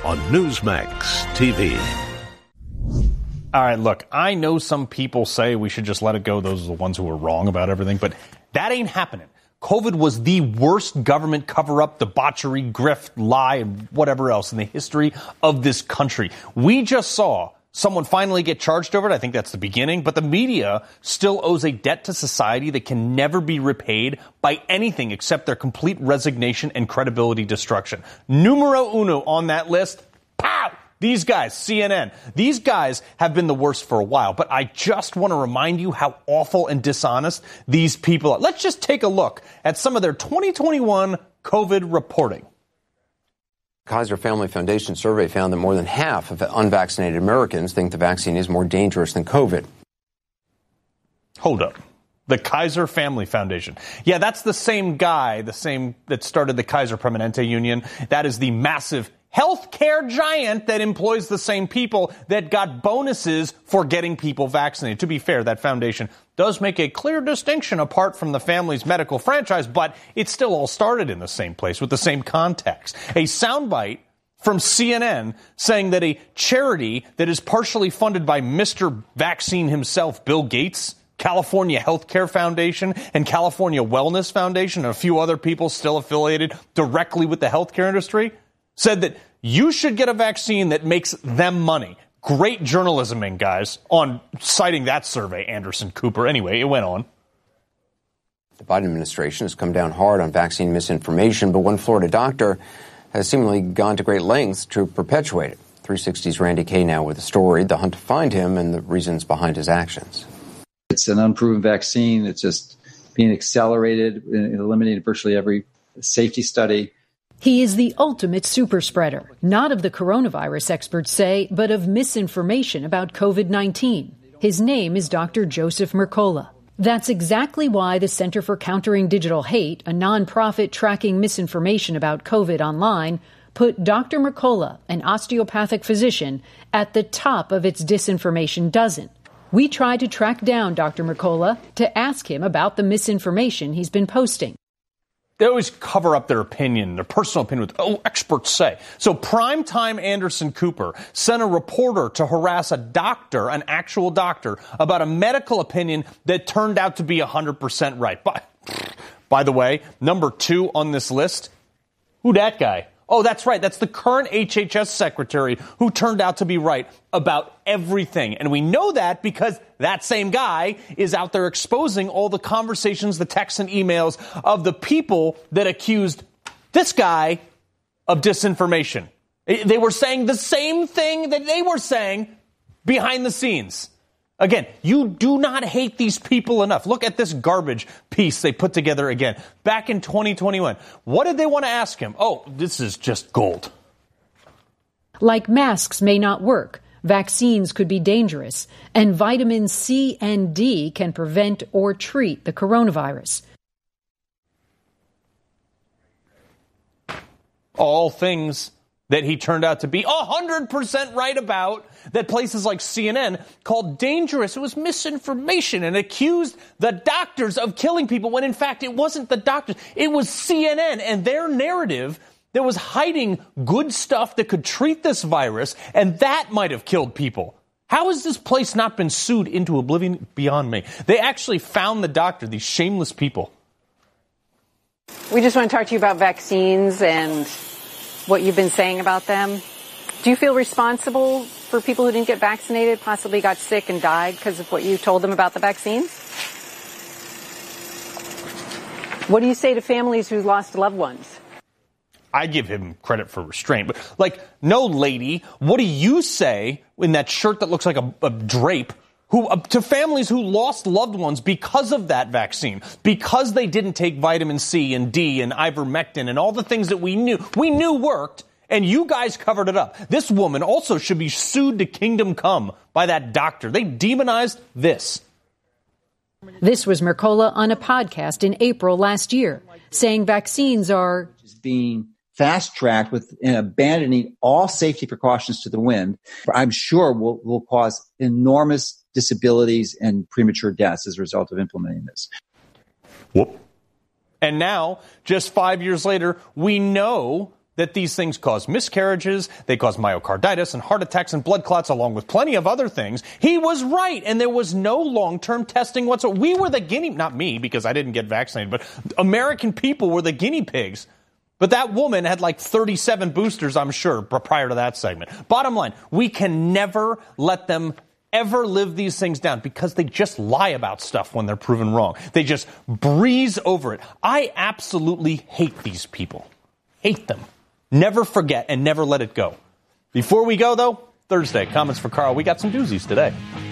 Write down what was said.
on Newsmax TV. All right, look, I know some people say we should just let it go. Those are the ones who are wrong about everything, but that ain't happening. COVID was the worst government cover-up, debauchery, grift, lie, and whatever else in the history of this country. We just saw someone finally get charged over it. I think that's the beginning. But the media still owes a debt to society that can never be repaid by anything except their complete resignation and credibility destruction. Numero uno on that list, pow! These guys, CNN, these guys have been the worst for a while, but I just want to remind you how awful and dishonest these people are. Let's just take a look at some of their 2021 COVID reporting. Kaiser Family Foundation survey found that more than half of unvaccinated Americans think the vaccine is more dangerous than COVID. Hold up. The Kaiser Family Foundation. Yeah, that's the same guy, the same that started the Kaiser Permanente Union. That is the massive healthcare giant that employs the same people that got bonuses for getting people vaccinated. To be fair, that foundation does make a clear distinction apart from the family's medical franchise, but it still all started in the same place with the same context. A soundbite from CNN saying that a charity that is partially funded by Mr. Vaccine himself, Bill Gates, California Healthcare Foundation and California Wellness Foundation, and a few other people still affiliated directly with the healthcare industry, said that you should get a vaccine that makes them money. Great journalism, guys, on citing that survey, Anderson Cooper. Anyway, it went on. The Biden administration has come down hard on vaccine misinformation, but one Florida doctor has seemingly gone to great lengths to perpetuate it. 360's Randy Kay now with the story, the hunt to find him, and the reasons behind his actions. It's an unproven vaccine. It's just being accelerated and eliminated virtually every safety study. He is the ultimate super spreader, not of the coronavirus, experts say, but of misinformation about COVID-19. His name is Dr. Joseph Mercola. That's exactly why the Center for Countering Digital Hate, a nonprofit tracking misinformation about COVID online, put Dr. Mercola, an osteopathic physician, at the top of its disinformation dozen. We tried to track down Dr. Mercola to ask him about the misinformation he's been posting. They always cover up their opinion, their personal opinion with, experts say. So primetime Anderson Cooper sent a reporter to harass a doctor, an actual doctor, about a medical opinion that turned out to be 100% right. By the way, number 2 on this list, who that guy? Oh, that's right. That's the current HHS secretary who turned out to be right about everything. And we know that because that same guy is out there exposing all the conversations, the texts and emails of the people that accused this guy of disinformation. They were saying the same thing that they were saying behind the scenes. Again, you do not hate these people enough. Look at this garbage piece they put together again. Back in 2021, what did they want to ask him? Oh, this is just gold. Like masks may not work, vaccines could be dangerous, and vitamins C and D can prevent or treat the coronavirus. All things that he turned out to be 100% right about, that places like CNN called dangerous. It was misinformation and accused the doctors of killing people when in fact it wasn't the doctors. It was CNN and their narrative that was hiding good stuff that could treat this virus, and that might have killed people. How has this place not been sued into oblivion beyond me? They actually found the doctor, these shameless people. We just want to talk to you about vaccines and what you've been saying about them. Do you feel responsible for people who didn't get vaccinated, possibly got sick and died because of what you told them about the vaccines? What do you say to families who lost loved ones? I give him credit for restraint, but no lady, what do you say in that shirt that looks like a drape to families who lost loved ones because of that vaccine, because they didn't take vitamin C and D and ivermectin and all the things that we knew worked, and you guys covered it up. This woman also should be sued to kingdom come by that doctor. They demonized this. This was Mercola on a podcast in April last year, saying vaccines are being fast-tracked with abandoning all safety precautions to the wind. I'm sure will cause enormous disabilities and premature deaths as a result of implementing this. Whoop. And now, just 5 years later, we know that these things cause miscarriages, they cause myocarditis and heart attacks and blood clots, along with plenty of other things. He was right, and there was no long-term testing whatsoever. We were the not me, because I didn't get vaccinated, but American people were the guinea pigs. But that woman had like 37 boosters, I'm sure, prior to that segment. Bottom line, we can never let them ever live these things down, because they just lie about stuff when they're proven wrong. They just breeze over it. I absolutely hate these people. Hate them. Never forget and never let it go. Before we go, though, Thursday, Comments for Carl. We got some doozies today.